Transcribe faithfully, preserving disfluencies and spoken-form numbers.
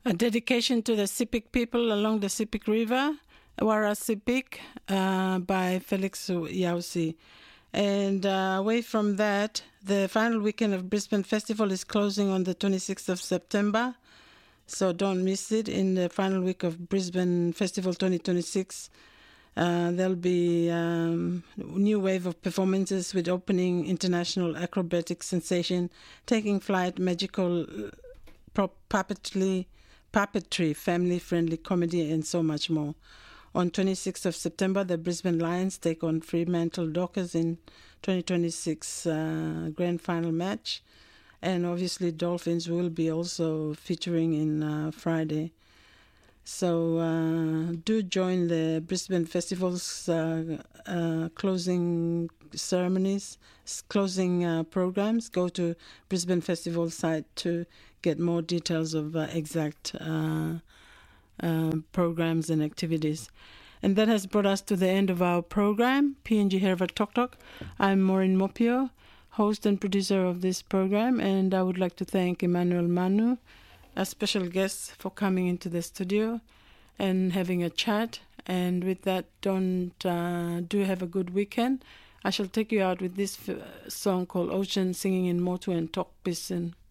A dedication to the Sepik people along the Sepik River, Wara Sepik, uh, by Felix Yausi. And uh, away from that, the final weekend of Brisbane Festival is closing on the twenty-sixth of September. So don't miss it. In the final week of Brisbane Festival twenty twenty-six, uh, there'll be a um, new wave of performances with opening international acrobatic sensation, taking flight, magical prop puppetry, puppetry, family-friendly comedy, and so much more. On twenty-sixth of September, the Brisbane Lions take on Fremantle Dockers in twenty twenty-six uh, grand final match. And obviously Dolphins will be also featuring in uh, Friday. So uh, do join the Brisbane Festival's uh, uh, closing ceremonies, closing uh, programs. Go to Brisbane Festival site to get more details of uh, exact uh, uh, programs and activities. And that has brought us to the end of our program, P N G Herva Tok Tok. I'm Maureen Mopio, host and producer of this program, and I would like to thank Emmanuel Manu, a special guest, for coming into the studio and having a chat. And with that, don't uh, do have a good weekend. I shall take you out with this f- song called Ocean, singing in Motu and Tok Pisin.